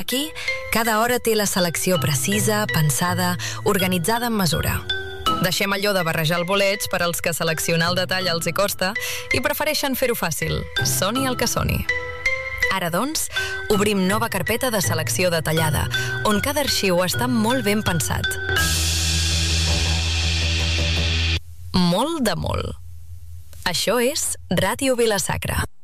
Aquí, cada hora té la selecció precisa, pensada, organitzada amb mesura. Deixem allò de barrejar el boleig per als que seleccionar el detall els hi costa i prefereixen fer-ho fàcil. Soni el que soni. Ara, doncs, obrim nova carpeta de selecció detallada, on cada arxiu està molt ben pensat. Molt de molt. Això és Ràdio Vila-sacra.